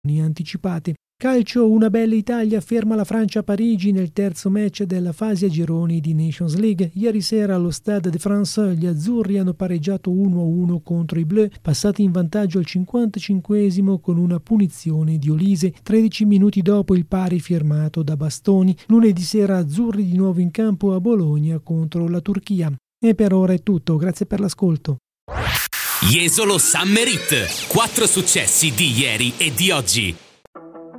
anticipate. Calcio, una bella Italia ferma la Francia a Parigi nel terzo match della fase a gironi di Nations League. Ieri sera allo Stade de France gli azzurri hanno pareggiato 1-1 contro i Bleus, passati in vantaggio al 55esimo con una punizione di Olise. 13 minuti dopo il pari firmato da Bastoni. Lunedì sera azzurri di nuovo in campo a Bologna contro la Turchia. E per ora è tutto, grazie per l'ascolto. Jesolo Summer Hit, 4 successi di ieri e di oggi.